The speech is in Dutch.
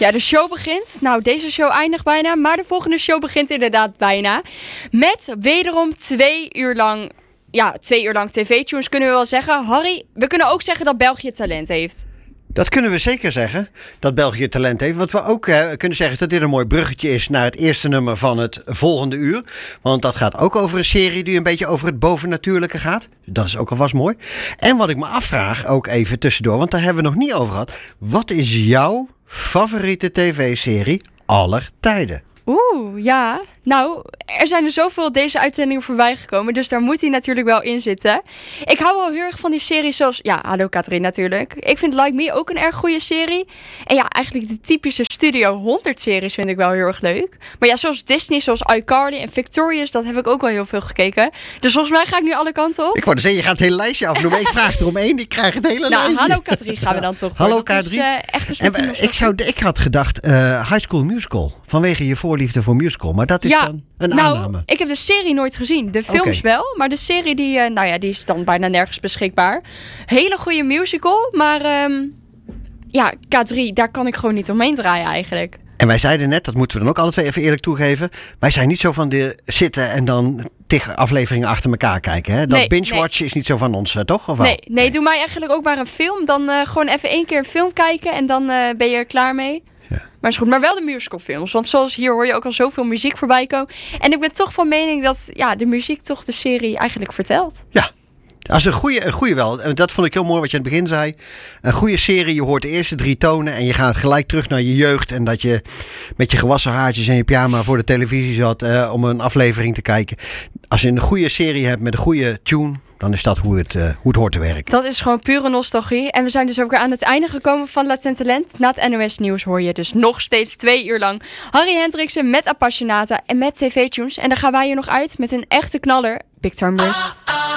Ja, de show begint. Nou, deze show eindigt bijna. Maar de volgende show begint inderdaad bijna. Met wederom 2 uur lang... Ja, 2 uur lang tv-tunes kunnen we wel zeggen. Harry, we kunnen ook zeggen dat België talent heeft. Dat kunnen we zeker zeggen, dat België talent heeft. Wat we ook kunnen zeggen is dat dit een mooi bruggetje is naar het eerste nummer van het volgende uur. Want dat gaat ook over een serie die een beetje over het bovennatuurlijke gaat. Dat is ook alvast mooi. En wat ik me afvraag, ook even tussendoor, want daar hebben we nog niet over gehad. Wat is jouw favoriete tv-serie aller tijden? Ja. Nou, er zijn er zoveel deze uitzendingen voorbij gekomen. Dus daar moet hij natuurlijk wel in zitten. Ik hou wel heel erg van die series zoals... Ja, Hallo Katrien natuurlijk. Ik vind Like Me ook een erg goede serie. En ja, eigenlijk de typische Studio 100 series vind ik wel heel erg leuk. Maar ja, zoals Disney, zoals iCarly en Victorious... dat heb ik ook wel heel veel gekeken. Dus volgens mij ga ik nu alle kanten op. Ik wou zeggen, je gaat het hele lijstje afnoemen. Ik vraag er om één, ik krijg het hele lijstje. Hallo Katrien gaan we dan toch. Hallo Katrien. Echt een stukje ik had gedacht High School Musical. Vanwege je voorliefde voor musical. Maar dat is dan een aanname. Ik heb de serie nooit gezien. De films wel. Maar de serie die is dan bijna nergens beschikbaar. Hele goede musical. Maar K3, daar kan ik gewoon niet omheen draaien eigenlijk. En wij zeiden net, dat moeten we dan ook alle twee even eerlijk toegeven. Wij zijn niet zo van de zitten en dan 10 afleveringen achter elkaar kijken. Hè? Dat binge-watchen is niet zo van ons, toch? Of wel? Nee, doe mij eigenlijk ook maar een film. Dan gewoon even 1 keer een film kijken en dan ben je er klaar mee. Ja. Maar is goed, maar wel de musicalfilms. Want zoals hier hoor je ook al zoveel muziek voorbij komen. En ik ben toch van mening dat de muziek toch de serie eigenlijk vertelt. Ja. Als een goede wel. En dat vond ik heel mooi wat je aan het begin zei. Een goede serie, je hoort de eerste 3 tonen en je gaat gelijk terug naar je jeugd. En dat je met je gewassen haartjes en je pyjama voor de televisie zat om een aflevering te kijken. Als je een goede serie hebt met een goede tune, dan is dat hoe het hoort te werken. Dat is gewoon pure nostalgie. En we zijn dus ook weer aan het einde gekomen van Latent Talent. Na het NOS Nieuws hoor je dus nog steeds 2 uur lang Harry Hendriksen met Appassionata en met tv-tunes. En dan gaan wij hier nog uit met een echte knaller, Big Time Rush.